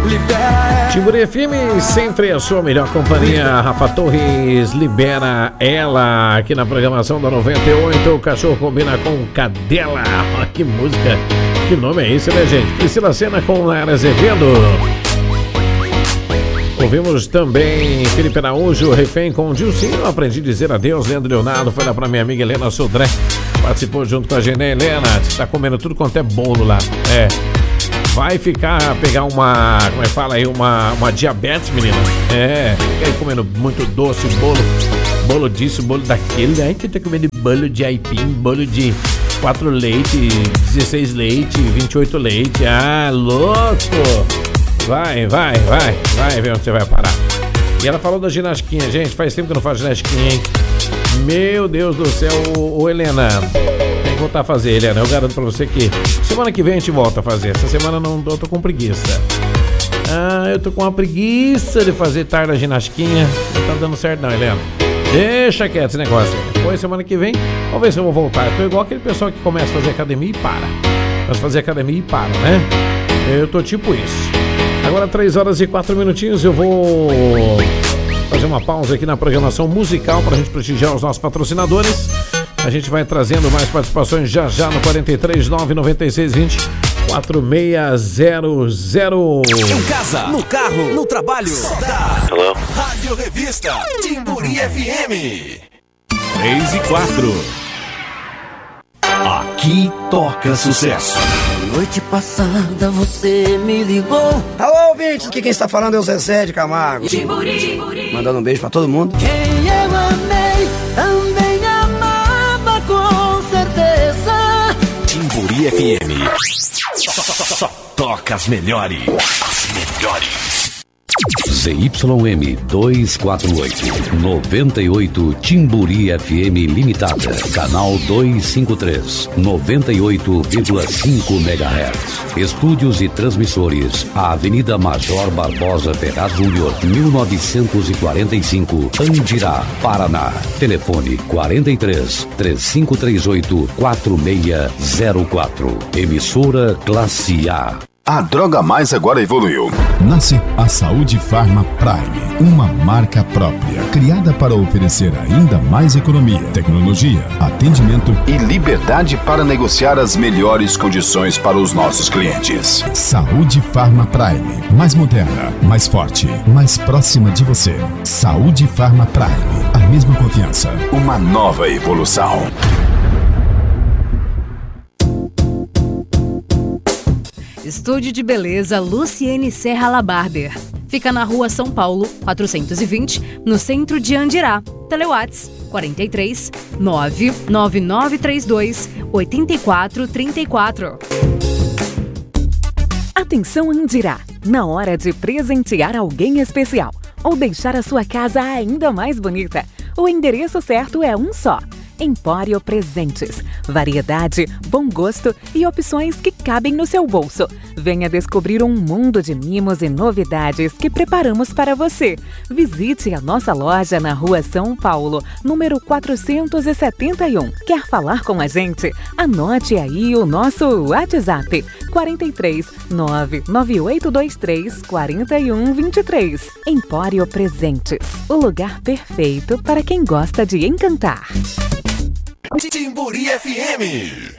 Timburi FM, sempre a sua melhor companhia. Rafa Torres, Libera Ela, aqui na programação da 98. O cachorro combina com cadela. Que música, que nome é esse, né, gente? Priscila Senna com Nayara Azevedo. Ouvimos também Felipe Araújo, Refém com Dilcinho, Aprendi a Dizer Adeus. Leandro Leonardo foi lá pra minha amiga Helena Sodré, participou junto com a gente, né, Helena? Você tá comendo tudo quanto é bolo lá. Vai pegar uma, como é que fala aí, uma diabetes, menina. Fica aí comendo muito doce, bolo disso, bolo daquele. Aí que tá comendo bolo de aipim, bolo de 4 leite, 16 leite, 28 leite. Ah, louco! Vai ver onde você vai parar. E ela falou da ginastinha, gente, faz tempo que eu não faço ginastinha, hein? Meu Deus do céu, ô Helena, tem que voltar a fazer, Helena, eu garanto pra você que semana que vem a gente volta a fazer. Essa semana não, eu tô com preguiça. Eu tô com uma preguiça de fazer tarde a ginastinha. Não tá dando certo não, Helena. Deixa quieto esse negócio. Depois, semana que vem, vamos ver se eu vou voltar. Eu tô igual aquele pessoal que começa a fazer academia e para. Começa a fazer academia e para, né? Eu tô tipo isso. Agora 3 horas e 4 minutinhos, eu vou fazer uma pausa aqui na programação musical para a gente prestigiar os nossos patrocinadores. A gente vai trazendo mais participações já no 43 996 20 4600. Em casa, no carro, no trabalho. Hello? Rádio Revista Timburi FM. 3 e 4. Aqui toca sucesso. Noite passada você me ligou. Alô, ouvintes, aqui quem está falando é o Zezé de Camargo. Timburi. Mandando um beijo pra todo mundo. Quem eu amei também amava com certeza. Timburi FM. Só toca as melhores. As melhores. ZYM 248, 98 Timburi FM Limitada, canal 253, 98,5 MHz. Estúdios e transmissores, a Avenida Major Barbosa Ferraz Júnior, 1945, Andirá, Paraná. Telefone 43 3538 4604. Emissora Classe A. A Droga Mais agora evoluiu. Nasce a Saúde Pharma Prime, uma marca própria, criada para oferecer ainda mais economia, tecnologia, atendimento e liberdade para negociar as melhores condições para os nossos clientes. Saúde Pharma Prime, mais moderna, mais forte, mais próxima de você. Saúde Pharma Prime, a mesma confiança. Uma nova evolução. Estúdio de Beleza Luciene Serra La Barber. Fica na Rua São Paulo, 420, no centro de Andirá. Telewhats 43 99932 8434. Atenção, Andirá! Na hora de presentear alguém especial ou deixar a sua casa ainda mais bonita, o endereço certo é um só. Empório Presentes. Variedade, bom gosto e opções que cabem no seu bolso. Venha descobrir um mundo de mimos e novidades que preparamos para você. Visite a nossa loja na Rua São Paulo, número 471. Quer falar com a gente? Anote aí o nosso WhatsApp: 43 99823 4123. Empório Presentes, o lugar perfeito para quem gosta de encantar. Timburi FM.